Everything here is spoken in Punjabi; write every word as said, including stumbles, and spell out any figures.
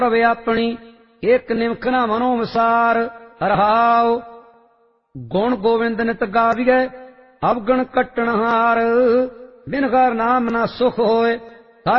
ਪ੍ਰਭ ਆਪਣੀ ਇੱਕ ਨਿਮਖ ਨਾ ਮਨੋ ਵਿਸਾਰ। ਰਹਾਉ ਗੁਣ ਗੋਬਿੰਦ ਨਿਤ ਗਾਵੀਐ ਅਵਗਣ ਕੱਟਣ ਹਾਰ। ਬਿਨ ਹਰ ਨਾਮ ਨਾ ਸੁਖ ਹੋਏ